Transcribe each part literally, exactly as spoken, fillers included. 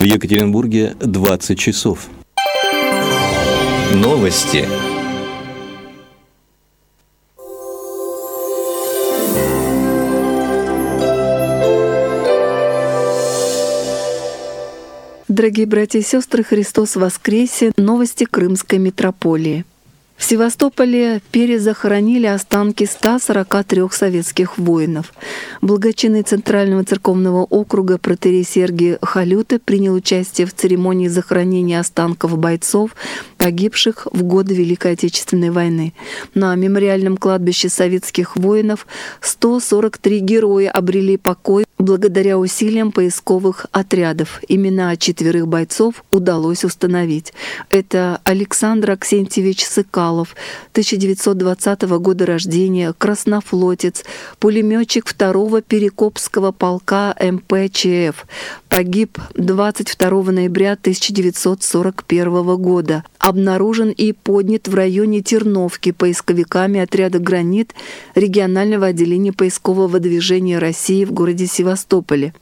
В Екатеринбурге двадцать часов. Новости. Дорогие братья и сестры, Христос воскресе! Новости Крымской митрополии. В Севастополе перезахоронили останки ста сорока трёх советских воинов. Благочинный Центрального церковного округа протоиерей Сергий Халюта принял участие в церемонии захоронения останков бойцов, погибших в годы Великой Отечественной войны. На мемориальном кладбище советских воинов сто сорок три героя обрели покой благодаря усилиям поисковых отрядов. Имена четверых бойцов удалось установить. Это Александр Аксентьевич Сыкалов, тысяча девятьсот двадцатого года рождения, краснофлотец, пулемётчик второго Перекопского полка эм пэ че эф. Погиб двадцать второго ноября тысяча девятьсот сорок первого года. Обнаружен и поднят в районе Терновки поисковиками отряда «Гранит» регионального отделения поискового движения России в городе Севастополе.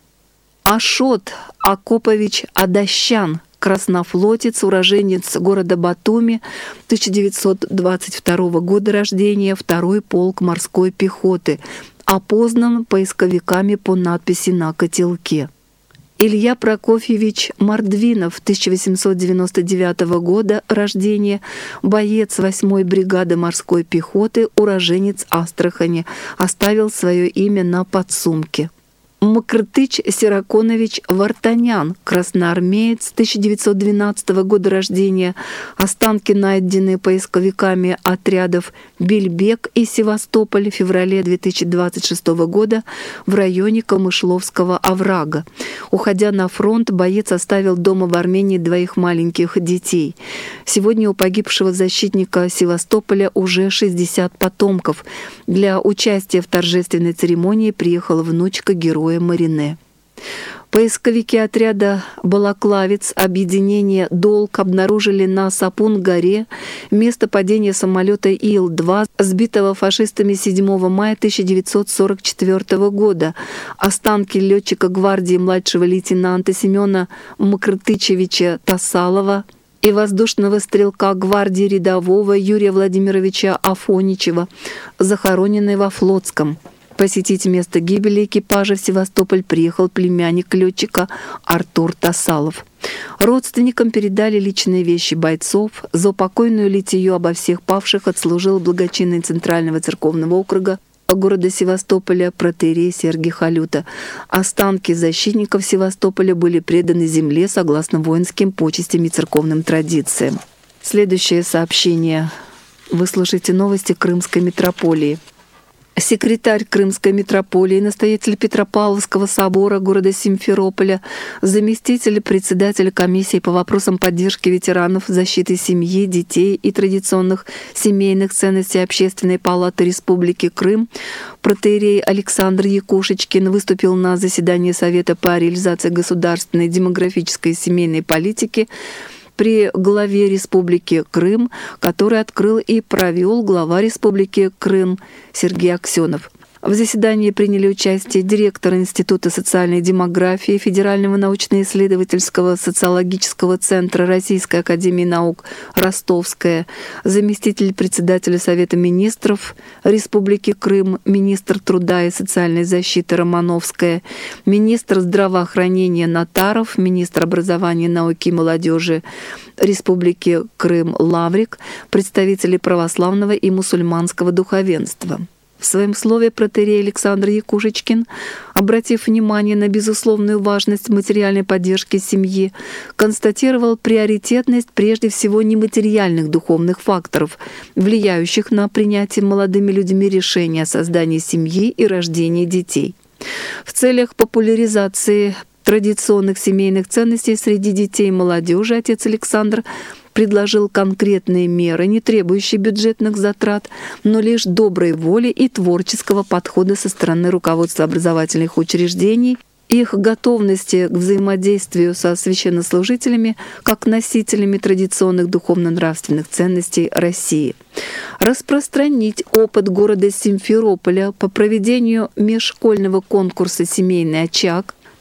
Ашот Акопович Адащан, краснофлотец, уроженец города Батуми, тысяча девятьсот двадцать второго года рождения, второй полк морской пехоты, опознан поисковиками по надписи на котелке. Илья Прокофьевич Мордвинов, тысяча восемьсот девяносто девятого года рождения, боец восьмой бригады морской пехоты, уроженец Астрахани, оставил свое имя на подсумке. Макртыч Сираконович Вартанян, красноармеец, тысяча девятьсот двенадцатого года рождения, останки, найденные поисковиками отрядов Бельбек и Севастополь в феврале две тысячи двадцать шестого года в районе Камышловского оврага. Уходя на фронт, боец оставил дома в Армении двоих маленьких детей. Сегодня у погибшего защитника Севастополя уже шестьдесят потомков. Для участия в торжественной церемонии приехала внучка героя Марине. Поисковики отряда «Балаклавец» объединения «Долг» обнаружили на Сапун-горе место падения самолета Ил два, сбитого фашистами седьмого мая тысяча девятьсот сорок четвёртого года. Останки летчика гвардии младшего лейтенанта Семена Макртычевича Тасалова и воздушного стрелка гвардии рядового Юрия Владимировича Афоничева захоронены во Флотском. Посетить место гибели экипажа в Севастополь приехал племянник летчика Артур Тасалов. Родственникам передали личные вещи бойцов. За упокойную литию обо всех павших отслужил благочинный Центрального церковного округа города Севастополя протоиерей Сергий Халюта. Останки защитников Севастополя были преданы земле согласно воинским почестям и церковным традициям. Следующее сообщение. Вы слушаете новости Крымской митрополии. Секретарь Крымской митрополии, настоятель Петропавловского собора города Симферополя, заместитель председателя комиссии по вопросам поддержки ветеранов, защиты семьи, детей и традиционных семейных ценностей Общественной палаты Республики Крым, протоиерей Александр Якушечкин выступил на заседании Совета по реализации государственной демографической и семейной политики при главе Республики Крым, который открыл и провел глава Республики Крым Сергей Аксенов. В заседании приняли участие директор Института социальной демографии Федерального научно-исследовательского социологического центра Российской академии наук Ростовская, заместитель председателя Совета министров Республики Крым, министр труда и социальной защиты Романовская, министр здравоохранения Натаров, министр образования, науки и молодежи Республики Крым Лаврик, представители православного и мусульманского духовенства. В своем слове протоиерей Александр Якушечкин, обратив внимание на безусловную важность материальной поддержки семьи, констатировал приоритетность прежде всего нематериальных духовных факторов, влияющих на принятие молодыми людьми решения о создании семьи и рождении детей. В целях популяризации традиционных семейных ценностей среди детей и молодежи отец Александр предложил конкретные меры, не требующие бюджетных затрат, но лишь доброй воли и творческого подхода со стороны руководства образовательных учреждений, их готовности к взаимодействию со священнослужителями как носителями традиционных духовно-нравственных ценностей России. Распространить опыт города Симферополя по проведению межшкольного конкурса «Семейный очаг»,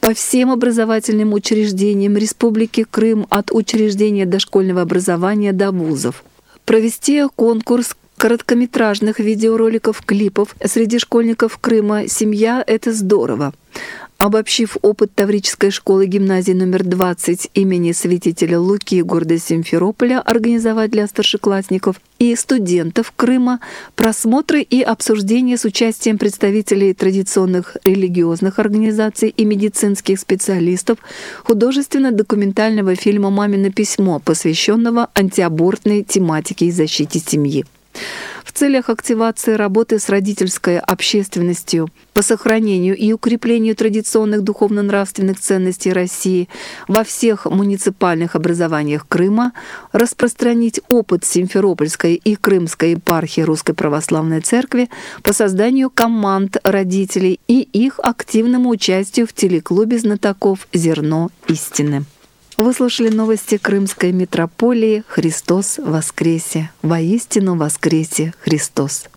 по всем образовательным учреждениям Республики Крым от учреждения дошкольного образования до вузов. Провести конкурс короткометражных видеороликов, клипов среди школьников Крыма «Семья – это здорово». Обобщив опыт Таврической школы гимназии номер двадцать имени святителя Луки города Симферополя организовать для старшеклассников и студентов Крыма просмотры и обсуждения с участием представителей традиционных религиозных организаций и медицинских специалистов художественно-документального фильма «Мамино письмо», посвященного антиабортной тематике и защите семьи. В целях активации работы с родительской общественностью по сохранению и укреплению традиционных духовно-нравственных ценностей России во всех муниципальных образованиях Крыма распространить опыт Симферопольской и Крымской епархии Русской Православной Церкви по созданию команд родителей и их активному участию в телеклубе знатоков «Зерно истины». Вы слушали новости Крымской митрополии «Христос воскресе! Воистину воскресе Христос!».